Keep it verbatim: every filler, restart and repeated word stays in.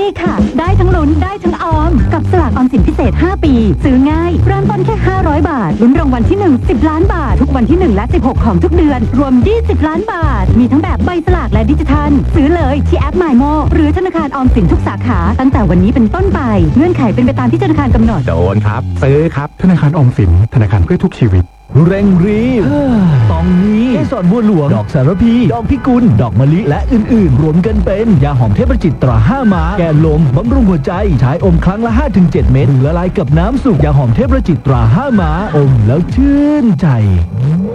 ค่ะได้ทั้งลุ้นได้ทั้งออมกับสลากออมสินพิเศษห้าปีซื้อง่ายเริ่มต้นแค่ห้าร้อยบาทลุ้นรางวัลที่หนึ่ง สิบล้านบาททุกวันที่หนึ่งและสิบหกของทุกเดือนรวมยี่สิบล้านบาทมีทั้งแบบใบสลากและดิจิทัลซื้อเลยที่แอป MyMo หรือธนาคารออมสินทุกสาขาตั้งแต่วันนี้เป็นต้นไปเงื่อนไขเป็นไปตามที่ธนาคารกำหนดโดนครับซื้อครับธนาคารออมสินธนาคารเพื่อทุกชีวิตเร่งรีบตองนี้เกสรบัวหลวงดอกสารพีดอกพิกุลดอกมะลิและอื่นๆรวมกันเป็นยาหอมเทพประจิตตราห้าม้าแก้ลมบำรุงหัวใจใช้อมครั้งละ ห้าถึงเจ็ด เม็ดหรือละลายกับน้ำสุกยาหอมเทพประจิตตราห้าม้าอมแล้วชื่นใจ